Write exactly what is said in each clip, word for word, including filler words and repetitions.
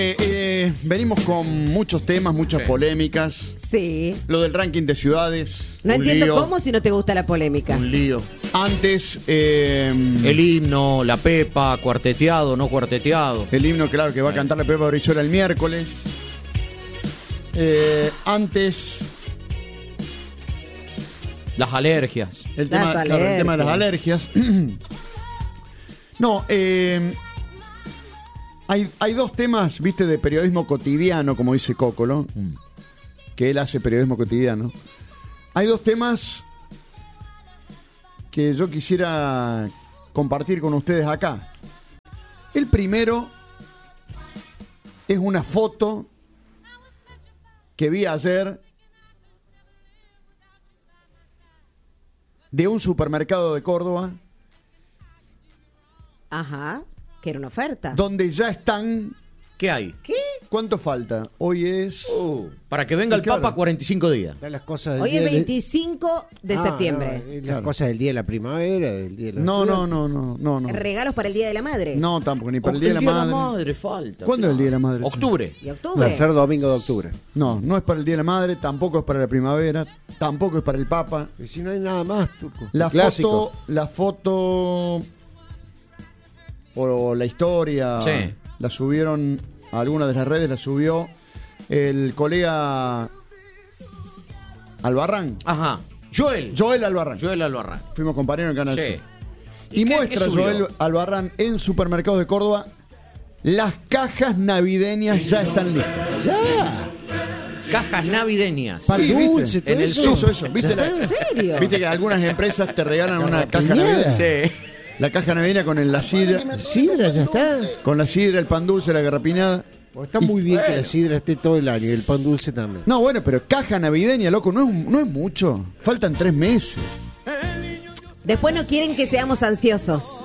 Eh, eh, venimos con muchos temas, muchas Sí. polémicas. Sí. Lo del ranking de ciudades. No un entiendo lío, cómo si no te gusta la polémica. Un lío. Antes, eh, El himno, la Pepa, cuarteteado, no cuarteteado. el himno, claro, que va a cantar la Pepa Brizuela el miércoles. Eh, antes, Las alergias. el Las tema, claro, el tema de las alergias. No, eh, hay, hay dos temas, viste, de periodismo cotidiano, como dice Cocolo, Mm. que él hace periodismo cotidiano. Hay dos temas que yo quisiera compartir con ustedes acá. El primero es una foto que vi ayer de un supermercado de Córdoba Ajá. Que era una oferta. donde ya están... ¿Qué hay? ¿Qué? ¿Cuánto falta? Hoy es... Uh, para que venga Y el claro. Papa cuarenta y cinco días. Están las cosas del Hoy día es de- veinticinco de Ah, septiembre. no, eh, las Claro. cosas del día de la primavera, del día de los No, no, estudiantes. no, no, no, no. Regalos para el Día de la Madre. No, tampoco, ni para Oh, el Día de la Madre. falta. ¿Cuándo es el Día de la Madre? Octubre. ¿Y octubre? Tercer domingo de octubre. No, no es para el Día de la Madre, tampoco es para la primavera, tampoco es para el Papa. Y si no hay nada más, Turco. La El clásico. foto, la foto o la historia Sí. la subieron a algunas de las redes, la subió el colega Albarrán, Ajá. Joel. Joel Albarrán. Joel Albarrán. Fuimos compañeros en Canal Sí. C. ¿Y Y, qué- muestra qué subió? Joel Albarrán en supermercados de Córdoba. Las cajas navideñas ya están listas. Cajas navideñas. Pan Sí, ¿viste? dulce, todo En el eso. Eso, eso. ¿Viste, la- ¿En serio? ¿Viste que algunas empresas te regalan una caja piñada. navideña? Sí. La caja navideña con el, la sidra, Sidra ya está. con la sidra, el pan dulce, la garrapinada. O está muy bien que la sidra esté todo el año y el pan dulce también. No, bueno, pero caja navideña, loco, no es, no es mucho. Faltan tres meses. Después no quieren que seamos ansiosos.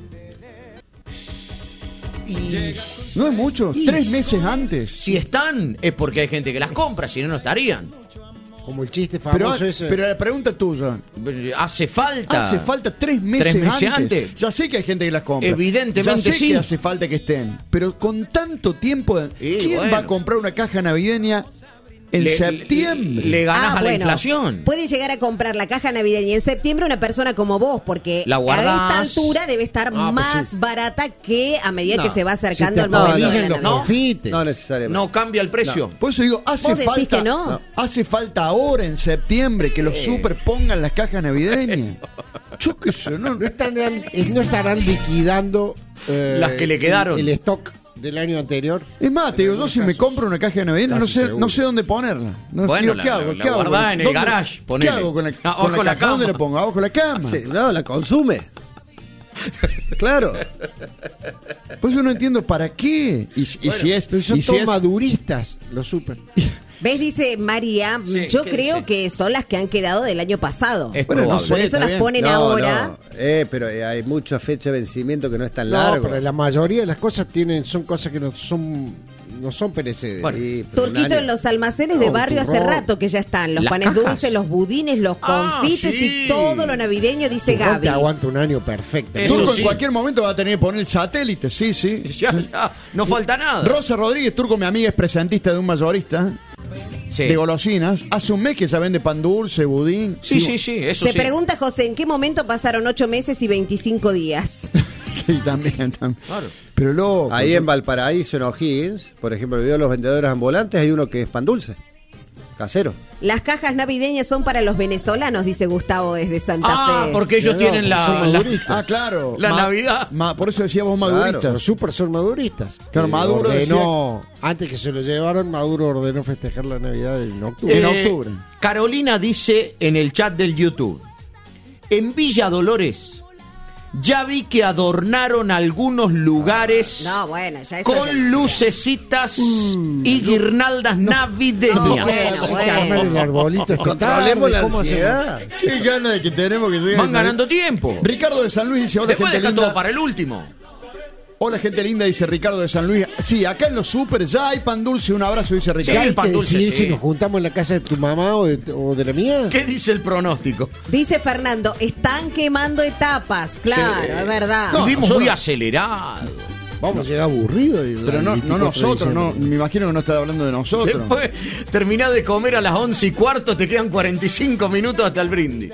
No es mucho. Tres meses antes. Si están, es porque hay gente que las compra, si no, no estarían. Como el chiste Pero, famoso ese. pero la pregunta tuya. Hace falta. Hace falta tres meses, ¿Tres meses antes. antes? Ya sé que hay gente que las compra. Evidentemente ya sé sí. que hace falta que estén. Pero con tanto tiempo, Y ¿quién bueno. va a comprar una caja navideña en Le- septiembre? Le, le ganás Ah, a la bueno, inflación. Puede llegar a comprar la caja navideña en septiembre una persona como vos, porque La a guardás. esta altura debe estar Ah, pues más sí. barata que a medida No. que se va Si acercando te el momento de amarillan la los Navidad. confites. No necesariamente. No cambia el precio. Por eso digo, hace ¿Vos decís falta, que no? hace falta ahora en septiembre que los super pongan las cajas navideñas. Yo qué sé, no, No estarán, no estarán liquidando eh, Las que le quedaron. El, el stock del año anterior. Es más, te digo, yo si me compro una caja navideña no Casi sé, seguro. no sé dónde ponerla. No, Bueno, digo, la- ¿qué hago? la ¿Qué hago? guardá en el ¿Dónde- garage, ¿Qué ponele. hago con la, Ah, con abajo la la caja? ¿Dónde cama. la pongo? ¿Abajo de la cama? Sí, no, la consume. Claro. Pues yo no entiendo para qué. Y, y si es... Pero son y si todos es- maduristas los super. ¿Ves? Dice María, Sí, yo ¿qué creo dice? que son las que han quedado del año pasado. Es Bueno, no probable. sé. Por eso está las bien. ponen No, ahora. no. Eh, pero eh, hay mucha fecha de vencimiento que no es tan No, largo. pero la mayoría de las cosas tienen son cosas que no son no son perecederas. Bueno, Sí, pero un Turquito año- en los almacenes de No, barrio hace turrón. rato que ya están. Los Las panes cajas. dulces, los budines, los Ah, confites sí. y todo lo navideño, dice Turrón Gaby. te aguanta un año perfecto. Eso Turco sí. en cualquier momento va a tener que poner el satélite, sí, sí. Ya, ya, no falta nada. Rosa Rodríguez, Turco, mi amiga, es presentista de un mayorista Sí. de golosinas. Hace un mes que ya vende pan dulce, budín. Sí, sí, sí, eso Se sí. pregunta José, ¿en qué momento pasaron ocho meses y veinticinco días? Sí, también, también. Claro. Pero loco. Ahí en Valparaíso, en O'Higgins, por ejemplo, el video de los vendedores ambulantes, hay uno que es pan dulce, casero. Las cajas navideñas son para los venezolanos, dice Gustavo desde Santa Ah, Fe. porque ellos No, tienen son la, la- maduristas. Ah, claro. La Navidad. ma- por eso decía vos maduristas. Los super son maduristas. Claro, Que Maduro ordenó, antes que se lo llevaron, Maduro ordenó festejar la Navidad en octubre. En Eh, octubre. Carolina dice en el chat del YouTube: en Villa Dolores ya vi que adornaron algunos lugares No, bueno, ya eso... con lucecitas y guirnaldas navideñas. No, bueno, Hay que armar bueno. el arbolito. esta Controlemos tarde, la ¿cómo hacemos? ansiedad. Qué ganas de que tenemos que llegar. Van ganando tiempo. Ricardo de San Luis dice, hola Después gente dejan linda. todo para el último. Hola gente linda, dice Ricardo de San Luis. Sí, acá en los super ya hay pan dulce. Un abrazo, dice Ya Ricardo. hay el pan que dulce, decidir sí. si nos juntamos en la casa de tu mamá o de, o de la mía. ¿Qué dice el pronóstico? Dice Fernando, están quemando etapas. Claro, Sí. es verdad. No, Vivimos nosotros- muy acelerados. Vamos a llegar aburridos. y- Pero no, y no tipo nosotros, no, tradición. me imagino que no está hablando de nosotros. Después terminás de comer a las once y cuarto, te quedan cuarenta y cinco minutos hasta el brindis.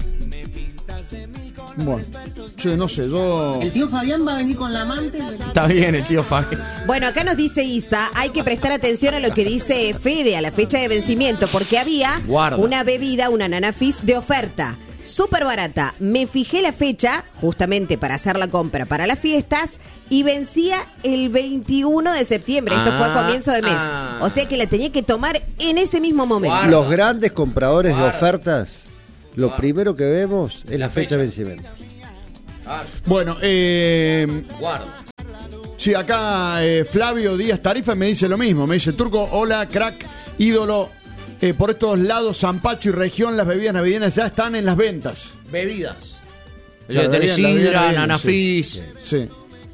Bueno, che, no sé, yo... El tío Fabián va a venir con la amante. Está bien el tío Fabi. Bueno, acá nos dice Isa, hay que prestar atención a lo que dice Fede, a la fecha de vencimiento, porque había Guarda. una bebida, una Nana Fizz de oferta, súper barata. Me fijé la fecha, justamente para hacer la compra para las fiestas, y vencía el veintiuno de septiembre. Esto Ah, fue a comienzo de mes. ah. O sea que la tenía que tomar en ese mismo momento. Guarda. Los grandes compradores Guarda. de ofertas, lo Guarda. primero que vemos es la, La fecha de fecha. vencimiento. Bueno, eh... Guarda. sí, acá eh, Flavio Díaz Tarifa me dice lo mismo. Me dice, Turco, hola, crack, ídolo. Eh, por estos lados, Zampacho y región, las bebidas navideñas ya están en las ventas. Bebidas. Las Tenés bebidas- las bebidas sidra, navideñas, nanafis. Sí. sí.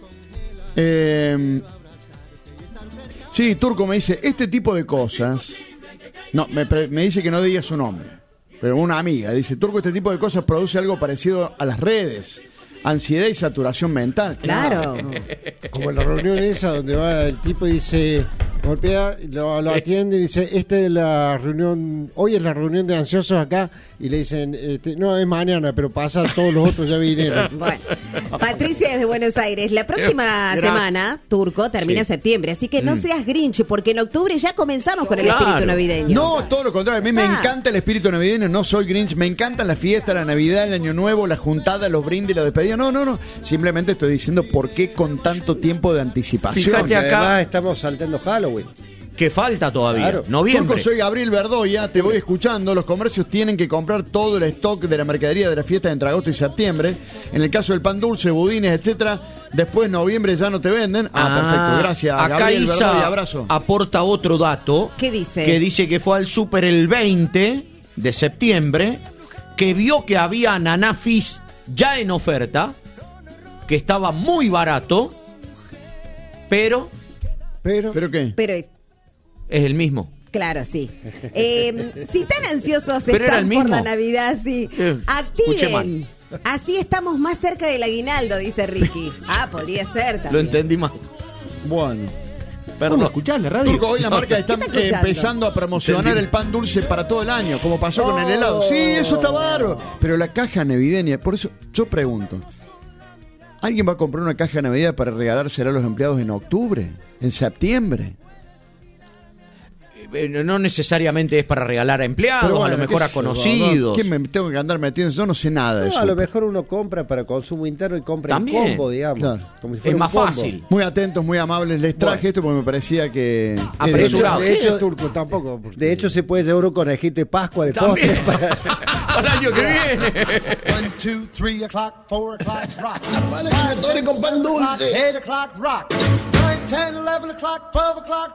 Eh, sí, Turco me dice, este tipo de cosas... No, me, pre- me dice que no diga su nombre. Pero una amiga dice, Turco, este tipo de cosas produce algo parecido a las redes. Ansiedad y saturación mental. Claro. Como en la reunión esa donde va el tipo y dice, golpea, lo, lo atiende y dice, esta es la reunión, hoy es la reunión de ansiosos acá, y le dicen, este, no, es mañana, pero pasa, todos los otros ya vinieron. Bueno, Patricia desde Buenos Aires. La próxima Gracias. semana, Turco, termina Sí. septiembre. Así que no seas Grinch, porque en octubre ya comenzamos con el Claro. espíritu navideño. No, todo lo contrario. A mí me Ah. encanta el espíritu navideño. No soy Grinch. Me encantan las fiestas, la Navidad, el Año Nuevo, la juntada, los brindis, la despedida. No, no, no. Simplemente estoy diciendo por qué con tanto tiempo de anticipación. Fíjate Y acá- además estamos saltando Halloween. Que falta todavía. Claro. Noviembre. Turco, soy Gabriel Verdoya, te voy escuchando. Los comercios tienen que comprar todo el stock de la mercadería de la fiesta entre agosto y septiembre. En el caso del pan dulce, budines, etcétera. Después noviembre ya no te venden. Ah, perfecto. Gracias, Acá Gabriel Isa Verdoya. Abrazo. aporta otro dato. ¿Qué dice? Que dice que fue al súper el veinte de septiembre, que vio que había Ananá Fizz ya en oferta, que estaba muy barato, pero Pero, ¿Pero qué? Pero, es el mismo. claro, sí. Eh, si tan ansiosos Pero era están el mismo. por la Navidad, sí. Eh, escuché Activen. Así estamos más cerca del aguinaldo, dice Ricky. Ah, podría ser Lo también. entendí mal. Bueno. Perdón. ¿Escuchás la radio? Turco, hoy la marca está ¿Qué está eh, escuchando? empezando a promocionar Entendí. el pan dulce para todo el año, como pasó con el Oh. helado. Sí, eso está bárbaro. Pero la caja navideña, por eso yo pregunto, ¿alguien va a comprar una caja navideña para regalársela a los empleados en octubre? ¿En septiembre? Eh, No necesariamente es para regalar a empleados, Pero a lo bueno, mejor qué a sé yo, conocidos. ¿Qué me tengo que andar metiendo? Yo no sé nada de No, eso. a lo mejor uno compra para consumo interno y compra También. en combo, digamos. Claro. Como si Es fuera un más combo. fácil. Muy atentos, muy amables. Les traje Bueno. esto porque me parecía que... De Apresurado. hecho, de hecho, Turco tampoco. porque- de hecho, se puede llevar un conejito de Pascua de También. postre para- Para el año que viene. One, two, three o'clock, four o'clock, rock. Vale, que me tore con pan dulce. Eight o'clock, rock. Nine, ten, eleven o'clock, twelve o'clock,